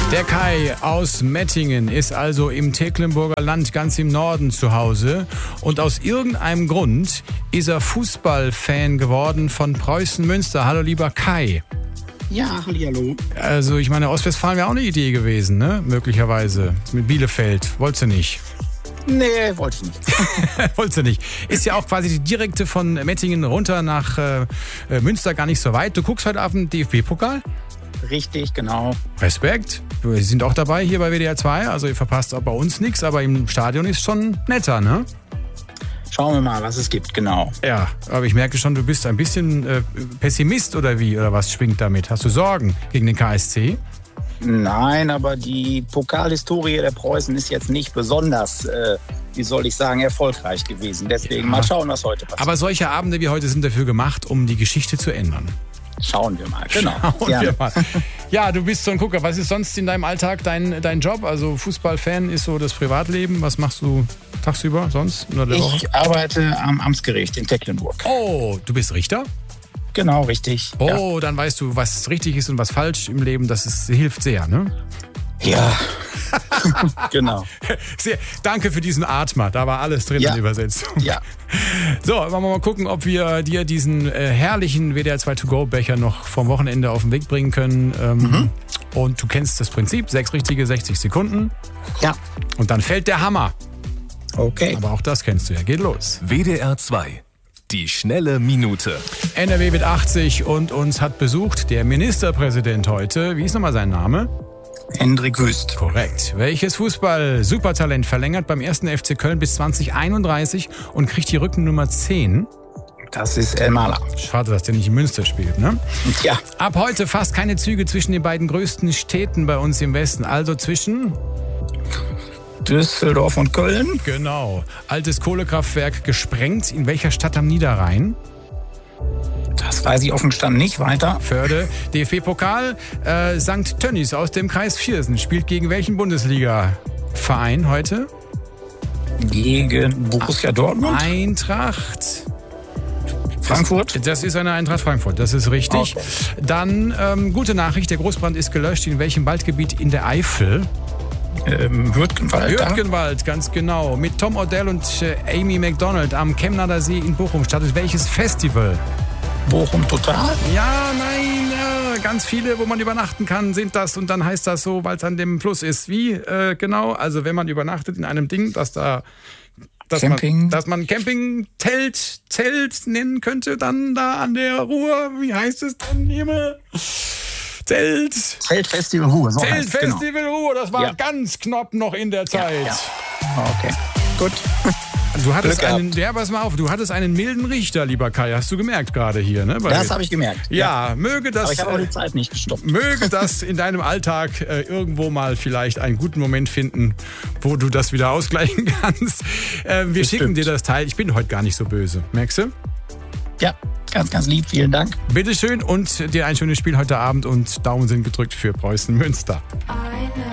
Der Kai aus Mettingen ist also im Tecklenburger Land ganz im Norden zu Hause und aus irgendeinem Grund ist er Fußballfan geworden von Preußen Münster. Hallo lieber Kai. Ja, hallihallo. Also ich meine, Ostwestfalen wäre auch eine Idee gewesen, ne? Möglicherweise. Mit Bielefeld. Wolltest du nicht? Nee, wollte ich nicht. Wolltest du nicht. Ist ja auch quasi die direkte von Mettingen runter nach Münster gar nicht so weit. Du guckst heute auf den DFB-Pokal? Richtig, genau. Respekt. Wir sind auch dabei hier bei WDR 2. Also ihr verpasst auch bei uns nichts, aber im Stadion ist schon netter, ne? Schauen wir mal, was es gibt, genau. Ja, aber ich merke schon, du bist ein bisschen Pessimist oder wie? Oder was schwingt damit? Hast du Sorgen gegen den KSC? Nein, aber die Pokalhistorie der Preußen ist jetzt nicht besonders, wie soll ich sagen, erfolgreich gewesen. Deswegen mal schauen, was heute passiert. Aber solche Abende wie heute sind dafür gemacht, um die Geschichte zu ändern. Schauen wir mal, genau. Schauen wir mal. Ja, du bist so ein Gucker. Was ist sonst in deinem Alltag dein Job? Also Fußballfan ist so das Privatleben. Was machst du tagsüber sonst? Ich arbeite am Amtsgericht in Tecklenburg. Oh, du bist Richter? Genau, richtig. Oh, ja. Dann weißt du, was richtig ist und was falsch im Leben. Das hilft sehr, ne? Ja. Genau. Sehr, danke für diesen Atmer. Da war alles drin in der Übersetzung. Ja. So, wollen wir mal gucken, ob wir dir diesen herrlichen WDR 2 To-Go-Becher noch vom Wochenende auf den Weg bringen können. Und du kennst das Prinzip. 6 richtige, 60 Sekunden. Ja. Und dann fällt der Hammer. Okay. Aber auch das kennst du ja. Geht los. WDR 2. Die schnelle Minute. NRW wird 80 und uns hat besucht der Ministerpräsident heute. Wie ist nochmal sein Name? Hendrik Wüst. Korrekt. Welches Fußball-Supertalent verlängert beim 1. FC Köln bis 2031 und kriegt die Rückennummer 10? Das ist El Maler. Schade, dass der nicht in Münster spielt, ne? Ja. Ab heute fast keine Züge zwischen den beiden größten Städten bei uns im Westen. Also zwischen Düsseldorf und Köln. Genau. Altes Kohlekraftwerk gesprengt. In welcher Stadt am Niederrhein? Das weiß ich offen gestanden nicht. Weiter. Förde. DFB-Pokal. St. Tönnies aus dem Kreis Viersen spielt gegen welchen Bundesliga-Verein heute? Gegen Borussia Dortmund. Eintracht Frankfurt. Das ist eine Eintracht Frankfurt, das ist richtig. Okay. Dann, gute Nachricht, der Großbrand ist gelöscht. In welchem Waldgebiet in der Eifel? Hürtgenwald. Hürtgenwald, ganz genau. Mit Tom Odell und Amy McDonald am Chemnader See in Bochum startet welches Festival? Bochum Total? Ja, nein, ja, ganz viele, wo man übernachten kann, sind das. Und dann heißt das so, weil es an dem Fluss ist. Wie genau? Also wenn man übernachtet in einem Ding, dass man Camping-Zelt nennen könnte, dann da an der Ruhr, wie heißt es denn hier? Zeltfestival Ruhr. So Zeltfestival Ruhr, das war ganz knapp noch in der Zeit. Ja. Okay, gut. Du hattest pass mal auf, du hattest einen milden Richter, lieber Kai, hast du gemerkt gerade hier, ne? Das habe ich gemerkt. Ja, möge das. Aber ich habe auch die Zeit nicht gestoppt. Möge das in deinem Alltag irgendwo mal vielleicht einen guten Moment finden, wo du das wieder ausgleichen kannst. Wir schicken dir das Teil. Ich bin heute gar nicht so böse, merkst du? Ja, ganz, ganz lieb. Vielen Dank. Bitteschön und dir ein schönes Spiel heute Abend und Daumen sind gedrückt für Preußen Münster.